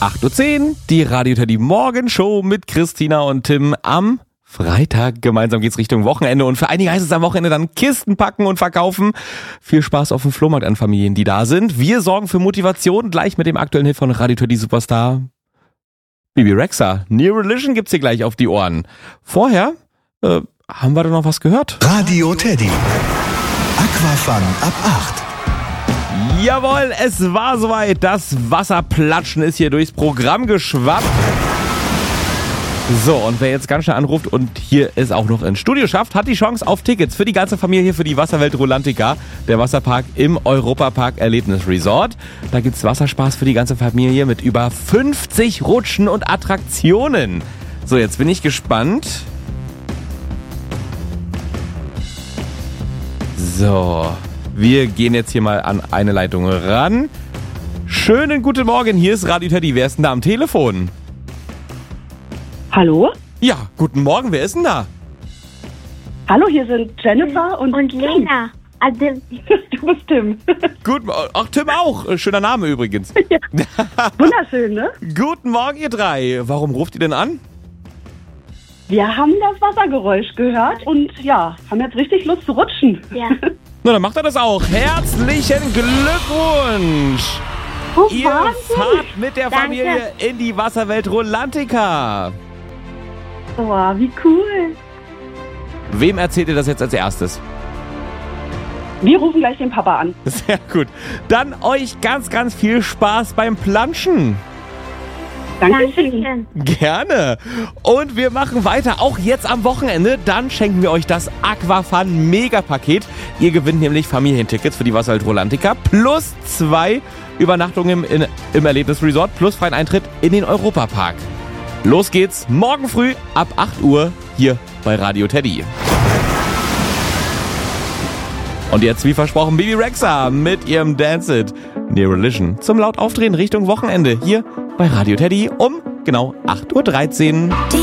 8:10 Uhr, die Radio Teddy Morgenshow mit Christina und Tim am Freitag. Gemeinsam geht's Richtung Wochenende und für einige heißt es am Wochenende dann Kisten packen und verkaufen. Viel Spaß auf dem Flohmarkt an Familien, die da sind. Wir sorgen für Motivation gleich mit dem aktuellen Hit von Radio Teddy Superstar Bebe Rexha. New Religion gibt's hier gleich auf die Ohren. Vorher haben wir da noch was gehört? Radio Teddy. Aquafun ab 8. Jawohl, es war soweit. Das Wasserplatschen ist hier durchs Programm geschwappt. So, und wer jetzt ganz schnell anruft und hier es auch noch ins Studio schafft, hat die Chance auf Tickets für die ganze Familie für die Wasserwelt Rolantica, der Wasserpark im Europapark Erlebnisresort. Da gibt's Wasserspaß für die ganze Familie mit über 50 Rutschen und Attraktionen. So, jetzt bin ich gespannt. So, wir gehen jetzt hier mal an eine Leitung ran. Schönen guten Morgen, hier ist Radio Teddy. Wer ist denn da am Telefon? Hallo? Ja, guten Morgen, wer ist denn da? Hallo, hier sind Jennifer und Lena. Also, du bist Tim. Guten Morgen. Ach, Tim auch. Schöner Name übrigens. Ja. Wunderschön, ne? Guten Morgen, ihr drei. Warum ruft ihr denn an? Wir haben das Wassergeräusch gehört und ja, haben jetzt richtig Lust zu rutschen. ja. Na, dann macht er das auch. Herzlichen Glückwunsch. Oh, Ihr Wahnsinn. fahrt mit der Danke. Familie in die Wasserwelt Rolantica. Oh, wie cool. Wem erzählt ihr das jetzt als erstes? Wir rufen gleich den Papa an. Sehr gut. Dann euch ganz, ganz viel Spaß beim Planschen. Dankeschön. Dankeschön. Gerne. Und wir machen weiter, auch jetzt am Wochenende. Dann schenken wir euch das Aquafun Mega-Paket. Ihr gewinnt nämlich Familientickets für die Wasserwelt Rolantica plus 2 Übernachtungen im Erlebnisresort plus freien Eintritt in den Europapark. Los geht's morgen früh ab 8 Uhr hier bei Radio Teddy. Und jetzt, wie versprochen, Bebe Rexha mit ihrem Dance It New Religion zum laut Aufdrehen Richtung Wochenende hier bei Radio Teddy um genau 8:13 Uhr.